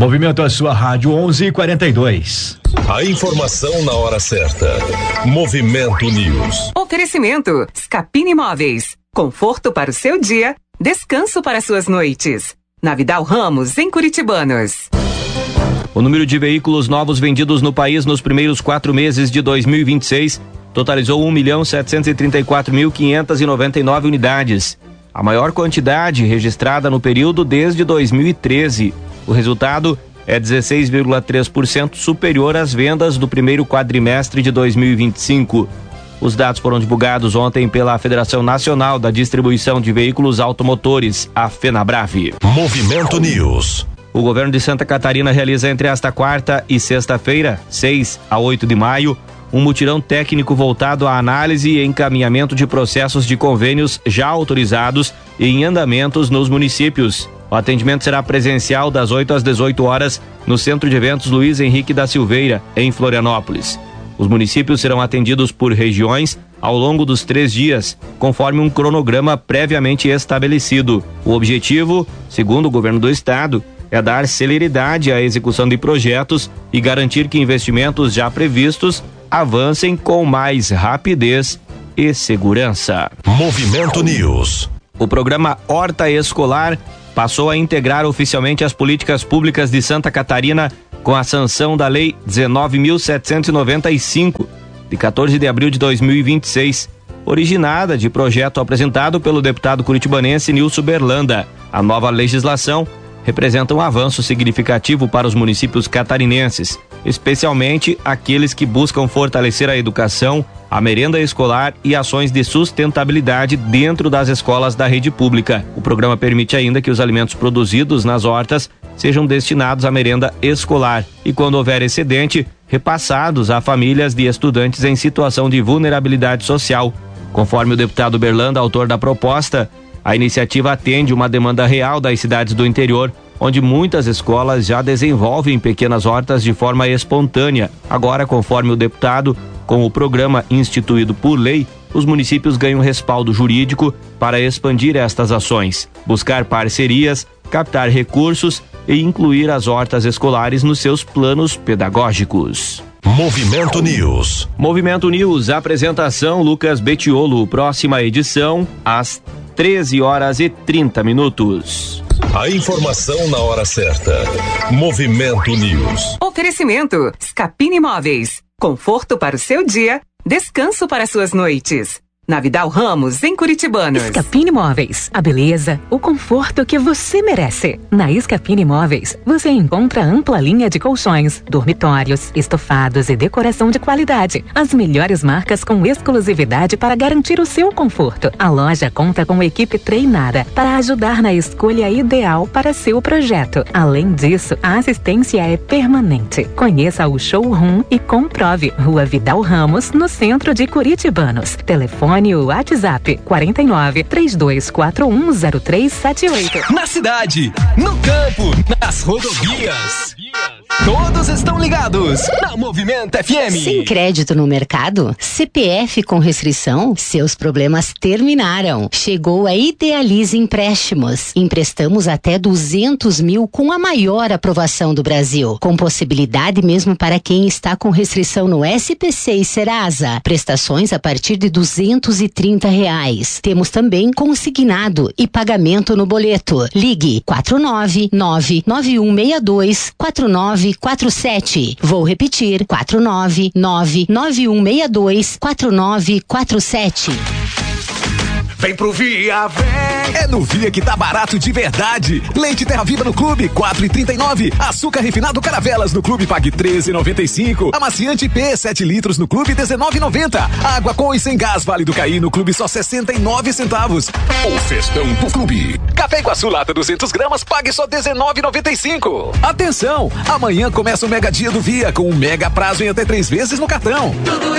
Movimento a sua rádio 11:42. A informação na hora certa. Movimento News. Oferecimento Scapini Imóveis. Conforto para o seu dia, descanso para suas noites. Na Vidal Ramos, em Curitibanos. O número de veículos novos vendidos no país nos primeiros 4 meses de 2026 totalizou 1.734.599 unidades. A maior quantidade registrada no período desde 2013. O resultado é 16,3% superior às vendas do primeiro quadrimestre de 2025. Os dados foram divulgados ontem pela Federação Nacional da Distribuição de Veículos Automotores, a FenaBrave. Movimento News. O governo de Santa Catarina realiza entre esta quarta e sexta-feira, 6 a 8 de maio, um mutirão técnico voltado à análise e encaminhamento de processos de convênios já autorizados e em andamentos nos municípios. O atendimento será presencial das 8 às 18 horas no Centro de Eventos Luiz Henrique da Silveira, em Florianópolis. Os municípios serão atendidos por regiões ao longo dos 3 dias, conforme um cronograma previamente estabelecido. O objetivo, segundo o governo do estado, é dar celeridade à execução de projetos e garantir que investimentos já previstos avancem com mais rapidez e segurança. Movimento News. O programa Horta Escolar passou a integrar oficialmente as políticas públicas de Santa Catarina com a sanção da Lei 19.795, de 14 de abril de 2026, originada de projeto apresentado pelo deputado curitibanense Nilson Berlanda. A nova legislação representa um avanço significativo para os municípios catarinenses, especialmente aqueles que buscam fortalecer a educação, a merenda escolar e ações de sustentabilidade dentro das escolas da rede pública. O programa permite ainda que os alimentos produzidos nas hortas sejam destinados à merenda escolar e, quando houver excedente, repassados a famílias de estudantes em situação de vulnerabilidade social. Conforme o deputado Berlanda, autor da proposta, a iniciativa atende uma demanda real das cidades do interior, onde muitas escolas já desenvolvem pequenas hortas de forma espontânea. Agora, conforme o deputado, com o programa instituído por lei, os municípios ganham respaldo jurídico para expandir estas ações, buscar parcerias, captar recursos e incluir as hortas escolares nos seus planos pedagógicos. Movimento News. Movimento News, apresentação Lucas Betiolo. Próxima edição às 13h30. A informação na hora certa. Movimento News. Oferecimento Scapini Imóveis. Conforto para o seu dia, descanso para suas noites. Na Vidal Ramos, em Curitibanos. Scapini Imóveis, a beleza, o conforto que você merece. Na Scapini Imóveis, você encontra ampla linha de colchões, dormitórios, estofados e decoração de qualidade. As melhores marcas com exclusividade para garantir o seu conforto. A loja conta com equipe treinada para ajudar na escolha ideal para seu projeto. Além disso, a assistência é permanente. Conheça o showroom e comprove. Rua Vidal Ramos, no centro de Curitibanos. Telefone o WhatsApp 49-3241-0378. Na cidade, no campo, nas rodovias. Todos estão ligados na Movimento FM. Sem crédito no mercado? CPF com restrição? Seus problemas terminaram. Chegou a Idealize Empréstimos. Emprestamos até 200 mil com a maior aprovação do Brasil. Com possibilidade mesmo para quem está com restrição no SPC e Serasa. Prestações a partir de R$230. Temos também consignado e pagamento no boleto. Ligue 499-9162-4947. Vou repetir, 499-9162-4947. Vem pro Via, vem! É no Via que tá barato de verdade. Leite Terra Viva no Clube, R$4,39. Açúcar refinado Caravelas no Clube, pague R$13,95. Amaciante P, 7 litros no Clube, R$19,90. Água com e sem gás Vale do Caí no Clube, só 69 centavos. O festão do Clube. Café Iguaçu lata 200 gramas, pague só R$19,95. Atenção, amanhã começa o Mega Dia do Via, com um mega prazo em até 3 vezes no cartão. Tudo